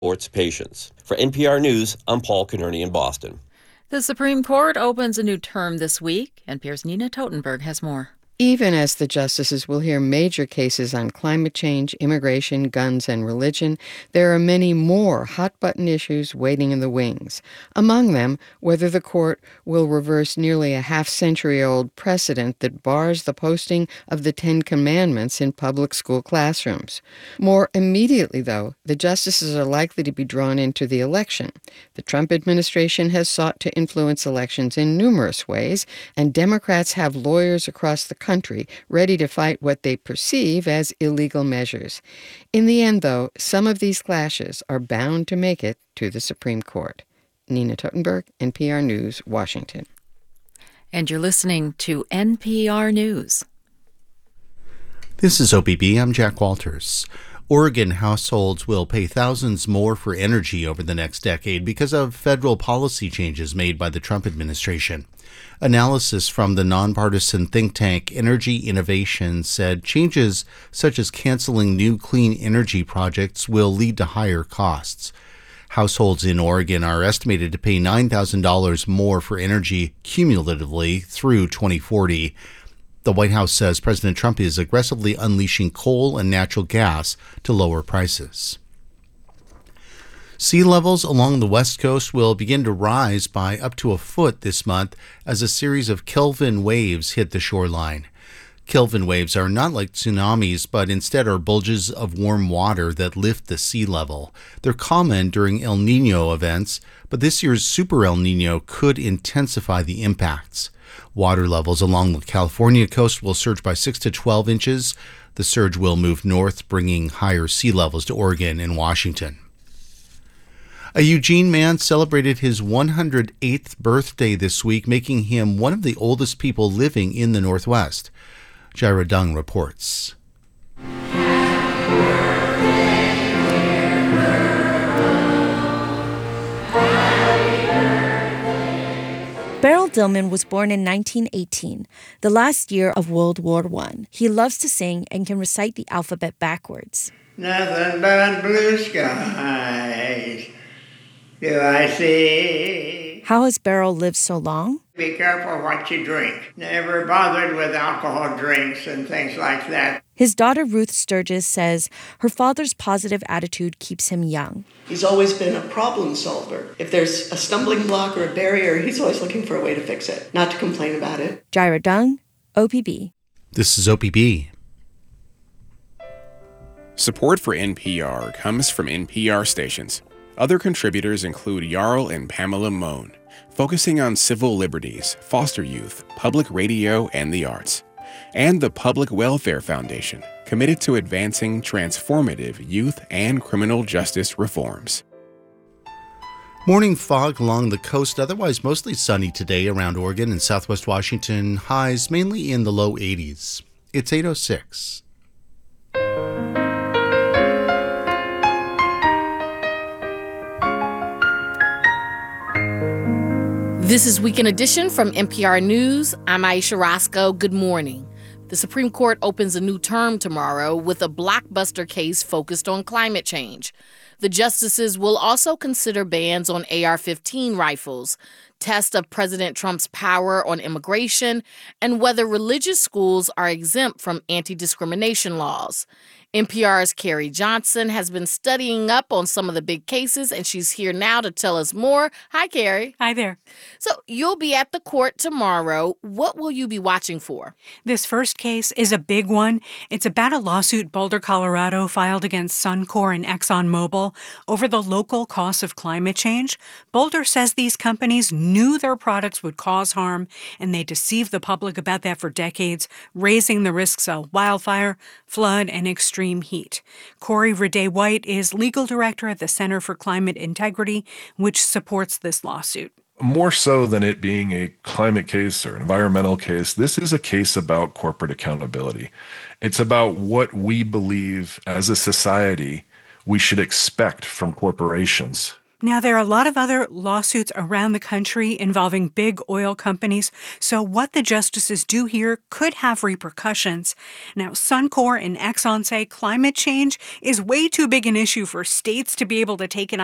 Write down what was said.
Sports patients. For NPR News, I'm Paul Kearney in Boston. The Supreme Court opens a new term this week. NPR's Nina Totenberg has more. Even as the justices will hear major cases on climate change, immigration, guns, and religion, there are many more hot-button issues waiting in the wings. Among them, whether the court will reverse nearly a half-century-old precedent that bars the posting of the Ten Commandments in public school classrooms. More immediately, though, the justices are likely to be drawn into the election. The Trump administration has sought to influence elections in numerous ways, and Democrats have lawyers across the country ready to fight what they perceive as illegal measures. In the end, though, some of these clashes are bound to make it to the Supreme Court. Nina Totenberg, NPR News, Washington. And you're listening to NPR News. This is OPB. I'm Jack Walters. Oregon households will pay thousands more for energy over the next decade because of federal policy changes made by the Trump administration. Analysis from the nonpartisan think tank Energy Innovation said changes such as canceling new clean energy projects will lead to higher costs. Households in Oregon are estimated to pay $9,000 more for energy cumulatively through 2040. The White House says President Trump is aggressively unleashing coal and natural gas to lower prices. Sea levels along the West Coast will begin to rise by up to a foot this month as a series of Kelvin waves hit the shoreline. Kelvin waves are not like tsunamis, but instead are bulges of warm water that lift the sea level. They're common during El Niño events, but this year's Super El Niño could intensify the impacts. Water levels along the California coast will surge by 6 to 12 inches. The surge will move north, bringing higher sea levels to Oregon and Washington. A Eugene man celebrated his 108th birthday this week, making him one of the oldest people living in the Northwest. Jaira Dung reports. Beryl Dillman was born in 1918, the last year of World War I. He loves to sing and can recite the alphabet backwards. Nothing but blue skies do I see. How has Beryl lived so long? Be careful what you drink. Never bothered with alcohol drinks and things like that. His daughter Ruth Sturgis says her father's positive attitude keeps him young. He's always been a problem solver. If there's a stumbling block or a barrier, he's always looking for a way to fix it, not to complain about it. Jaira Dung, OPB. This is OPB. Support for NPR comes from NPR stations. Other contributors include Jarl and Pamela Mohn, focusing on civil liberties, foster youth, public radio, and the arts. And the Public Welfare Foundation, committed to advancing transformative youth and criminal justice reforms. Morning fog along the coast, otherwise mostly sunny today around Oregon and southwest Washington, highs mainly in the low 80s. It's 8:06. This is Weekend Edition from NPR News. I'm Aisha Roscoe. Good morning. The Supreme Court opens a new term tomorrow with a blockbuster case focused on climate change. The justices will also consider bans on AR-15 rifles, tests of President Trump's power on immigration, and whether religious schools are exempt from anti-discrimination laws. NPR's Carrie Johnson has been studying up on some of the big cases, and she's here now to tell us more. Hi, Carrie. Hi there. So you'll be at the court tomorrow. What will you be watching for? This first case is a big one. It's about a lawsuit Boulder, Colorado filed against Suncor and ExxonMobil over the local costs of climate change. Boulder says these companies knew their products would cause harm, and they deceived the public about that for decades, raising the risks of wildfire, flood, and extreme heat. Corey Raday-White is legal director at the Center for Climate Integrity, which supports this lawsuit. More so than it being a climate case or an environmental case, this is a case about corporate accountability. It's about what we believe as a society we should expect from corporations. Now, there are a lot of other lawsuits around the country involving big oil companies, so what the justices do here could have repercussions. Now, Suncor and Exxon say climate change is way too big an issue for states to be able to take it